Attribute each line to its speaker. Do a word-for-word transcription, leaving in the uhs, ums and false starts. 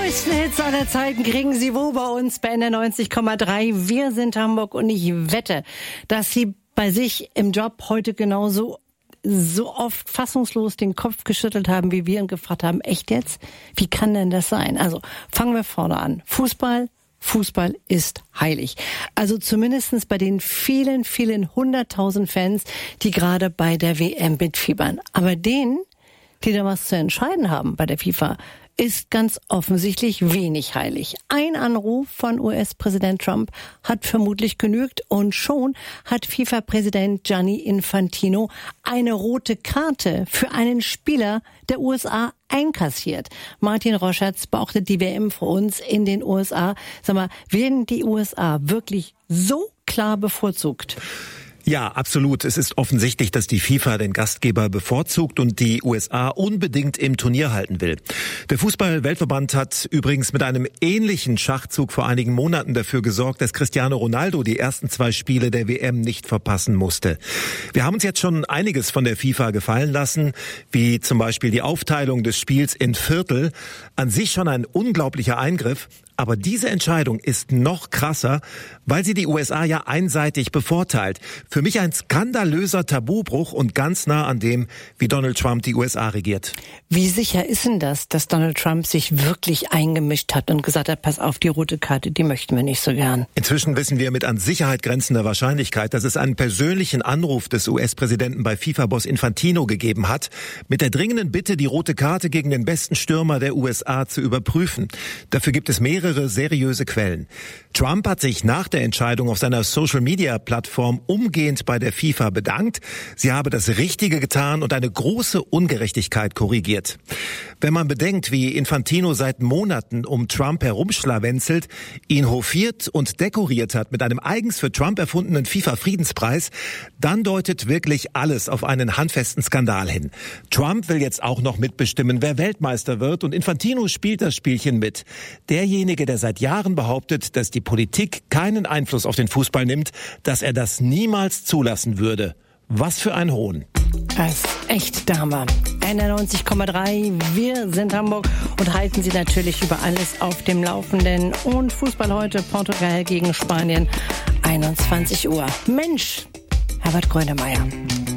Speaker 1: größten Hits aller Zeiten kriegen Sie wo bei uns bei N R neunzig Komma drei. Wir sind Hamburg und ich wette, dass Sie bei sich im Job heute genauso so oft fassungslos den Kopf geschüttelt haben, wie wir und gefragt haben, echt jetzt? Wie kann denn das sein? Also fangen wir vorne an. Fußball. Fußball ist heilig. Also zumindestens bei den vielen, vielen hunderttausend Fans, die gerade bei der W M mitfiebern. Aber denen, die da was zu entscheiden haben bei der FIFA, ist ganz offensichtlich wenig heilig. Ein Anruf von U S-Präsident Trump hat vermutlich genügt und schon hat FIFA-Präsident Gianni Infantino eine rote Karte für einen Spieler der U S A einkassiert. Martin Roschatz beobachtet die W M für uns in den U S A. Sag mal, werden die U S A wirklich so klar bevorzugt?
Speaker 2: Ja, absolut. Es ist offensichtlich, dass die FIFA den Gastgeber bevorzugt und die U S A unbedingt im Turnier halten will. Der Fußball-Weltverband hat übrigens mit einem ähnlichen Schachzug vor einigen Monaten dafür gesorgt, dass Cristiano Ronaldo die ersten zwei Spiele der W M nicht verpassen musste. Wir haben uns jetzt schon einiges von der FIFA gefallen lassen, wie zum Beispiel die Aufteilung des Spiels in Viertel. An sich schon ein unglaublicher Eingriff. Aber diese Entscheidung ist noch krasser, weil sie die U S A ja einseitig bevorteilt. Für mich ein skandalöser Tabubruch und ganz nah an dem, wie Donald Trump die U S A regiert.
Speaker 1: Wie sicher ist denn das, dass Donald Trump sich wirklich eingemischt hat und gesagt hat, pass auf, die rote Karte, die möchten wir nicht so gern?
Speaker 2: Inzwischen wissen wir mit an Sicherheit grenzender Wahrscheinlichkeit, dass es einen persönlichen Anruf des U S-Präsidenten bei FIFA-Boss Infantino gegeben hat, mit der dringenden Bitte, die rote Karte gegen den besten Stürmer der U S A zu überprüfen. Dafür gibt es mehrere seriöse Quellen. Trump hat sich nach der Entscheidung auf seiner Social-Media-Plattform umgehend bei der FIFA bedankt. Sie habe das Richtige getan und eine große Ungerechtigkeit korrigiert. Wenn man bedenkt, wie Infantino seit Monaten um Trump herumschlawenzelt, ihn hofiert und dekoriert hat mit einem eigens für Trump erfundenen FIFA-Friedenspreis, dann deutet wirklich alles auf einen handfesten Skandal hin. Trump will jetzt auch noch mitbestimmen, wer Weltmeister wird, und Infantino spielt das Spielchen mit. Derjenige, der seit Jahren behauptet, dass die Politik keinen Einfluss auf den Fußball nimmt, dass er das niemals zulassen würde. Was für ein Hohn.
Speaker 1: Das ist echt der Hammer. N R neunzig Komma drei, wir sind Hamburg und halten Sie natürlich über alles auf dem Laufenden. Und Fußball heute, Portugal gegen Spanien, einundzwanzig Uhr. Mensch, Herbert Grönemeyer.